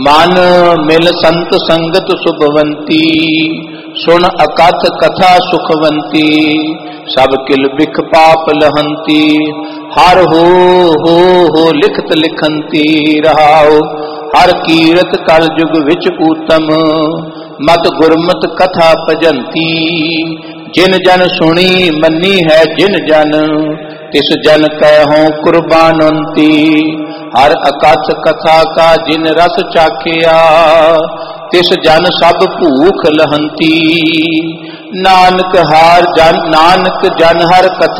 मन मिल संत संगत सुभवंती, सुन अकथ कथा सुखवंती। सब किल बिख पाप लहंती, हर हो लिखत लिखंती। रहाओ हर कीरत कल जुग विच ऊतम, मत गुरमत कथा भजंती। जिन जन सुनी मन्नी है जिन जन, तिस जन कहूँ कुर्बानंती। हर अकथ कथा का जिन रस चाखिया, तिस जन सब भूख लहंती। नानक जन हर कथा